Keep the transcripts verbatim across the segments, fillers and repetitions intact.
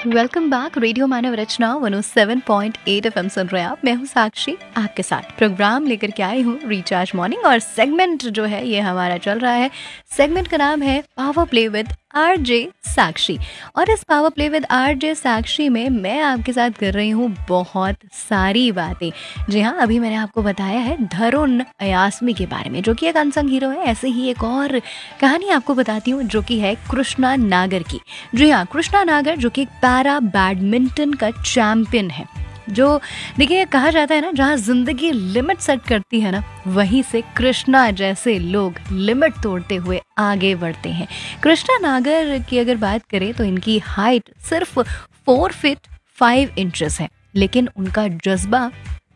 Welcome back. Radio मानव रचना one O seven point eight FM सुन रहे हैं आप। मैं हूँ साक्षी, आपके साथ प्रोग्राम लेकर के आई हूँ रिचार्ज मॉर्निंग। और सेगमेंट जो है ये हमारा चल रहा है। सेगमेंट का नाम है पावर प्ले विद आरजे साक्षी। और इस पावर प्ले विद आरजे साक्षी में मैं आपके साथ कर रही हूँ बहुत सारी बातें। जी हाँ, अभी मैंने आपको बताया है धरुण अयास्मी के बारे में, जो कि एक अनसंग हीरो है। ऐसे ही एक और कहानी आपको बताती हूँ जो कि है कृष्णा नागर की। जी हाँ, कृष्णा नागर जो कि एक पैरा बैडमिंटन का चैंपियन है। जो देखिए, कहा जाता है ना, जहाँ जिंदगी लिमिट सेट करती है ना, वहीं से कृष्णा जैसे लोग लिमिट तोड़ते हुए आगे बढ़ते हैं। कृष्णा नागर की अगर बात करें तो इनकी हाइट सिर्फ फोर फीट फाइव इंचेस है, लेकिन उनका जज्बा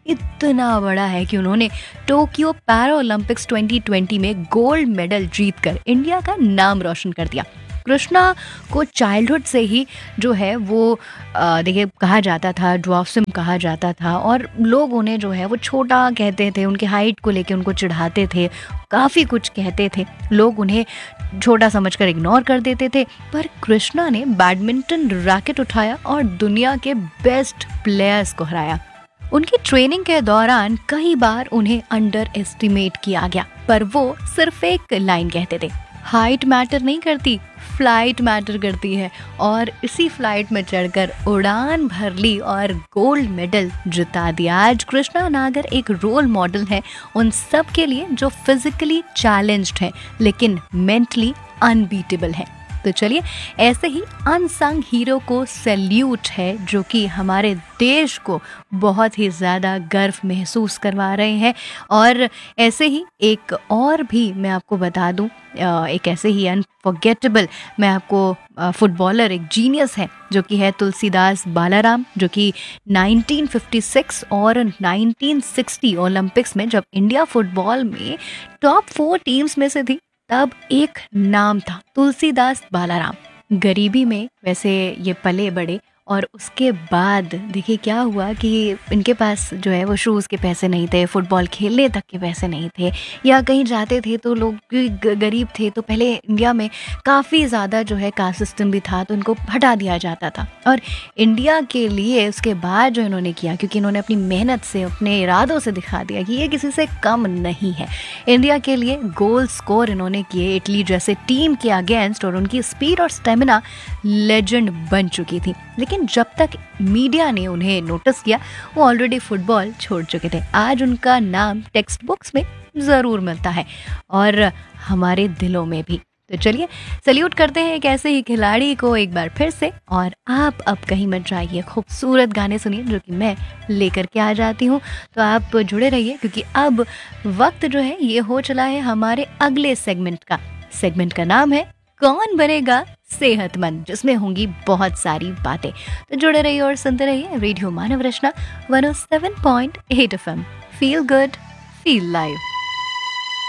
इतना बड़ा है कि उन्होंने Tokyo para Olympics twenty twenty में गोल्ड मेडल जीतकर इंडिया का नाम रोशन कर दिया। कृष्णा को चाइल्डहुड से ही जो है वो देखिए कहा जाता था, ड्वार्फिज्म कहा जाता था, और लोग उन्हें जो है वो छोटा कहते थे, उनके हाइट को लेके उनको चिढ़ाते थे, काफ़ी कुछ कहते थे। लोग उन्हें छोटा समझकर इग्नोर कर देते थे। पर कृष्णा ने बैडमिंटन रैकेट उठाया और दुनिया के बेस्ट प्लेयर्स को हराया। उनकी ट्रेनिंग के दौरान कई बार उन्हें अंडर एस्टिमेट किया गया, पर वो सिर्फ एक लाइन कहते थे, हाइट मैटर नहीं करती, फ्लाइट मैटर करती है। और इसी फ्लाइट में चढ़कर उड़ान भर ली और गोल्ड मेडल जिता दिया। आज कृष्णा नागर एक रोल मॉडल है उन सब के लिए जो फिजिकली चैलेंज्ड हैं लेकिन मेंटली अनबीटेबल हैं। तो चलिए, ऐसे ही अनसंग हीरो को सैल्यूट है जो कि हमारे देश को बहुत ही ज़्यादा गर्व महसूस करवा रहे हैं। और ऐसे ही एक और भी मैं आपको बता दूं, एक ऐसे ही अनफॉरगेटेबल मैं आपको फुटबॉलर, एक जीनियस है जो कि है तुलसीदास बालाराम, जो कि नाइनटीन फिफ्टी सिक्स और नाइनटीन सिक्सटी ओलंपिक्स में जब इंडिया फुटबॉल में टॉप फोर टीम्स में से थी, तब एक नाम था तुलसीदास बालाराम। गरीबी में वैसे ये पले बड़े, और उसके बाद देखिए क्या हुआ कि इनके पास जो है वो शूज़ के पैसे नहीं थे, फुटबॉल खेलने तक के पैसे नहीं थे, या कहीं जाते थे तो लोग गरीब थे। तो पहले इंडिया में काफ़ी ज़्यादा जो है कास्ट सिस्टम भी था, तो इनको हटा दिया जाता था। और इंडिया के लिए उसके बाद जो इन्होंने किया, क्योंकि इन्होंने अपनी मेहनत से, अपने इरादों से दिखा दिया कि ये किसी से कम नहीं है, इंडिया के लिए गोल स्कोर इन्होंने किए इटली जैसे टीम के अगेंस्ट, और उनकी स्पीड और स्टेमिना लेजेंड बन चुकी थी। लेकिन जब तक मीडिया ने उन्हें नोटिस किया, वो ऑलरेडी फुटबॉल छोड़ चुके थे। आज उनका नाम टेक्स्ट बुक्स में ज़रूर मिलता है और हमारे दिलों में भी। तो चलिए, सल्यूट करते हैं एक ऐसे ही खिलाड़ी को एक बार फिर से। और आप अब कहीं मत जाइए, खूबसूरत गाने सुनिए जो कि मैं लेकर के आ जाती हूँ। तो आप जुड़े रहिए, क्योंकि अब वक्त जो है ये हो चला है हमारे अगले सेगमेंट का। सेगमेंट का नाम है कौन बनेगा सेहतमंद, जिसमें होंगी बहुत सारी बातें। तो जुड़े रहिए और सुनते रहिए रेडियो मानव रचना one O seven point eight FM. Feel good, feel live.